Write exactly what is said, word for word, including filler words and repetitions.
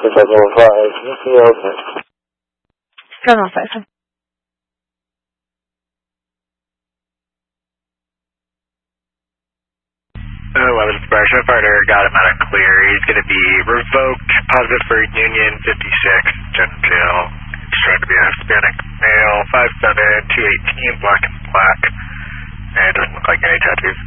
seven oh five. seven oh five. eleven Suppression Fighter got him out of clear. He's going to be revoked, positive for Union fifty-six, General Jail. He's trying to be a Hispanic male, five seven, two eighteen, black and black. And doesn't look like any tattoos.